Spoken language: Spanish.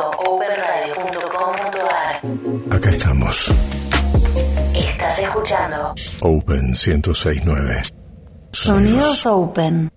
www.openradio.com.ar. Acá estamos. Estás escuchando Open 106.9. Sonidos Open.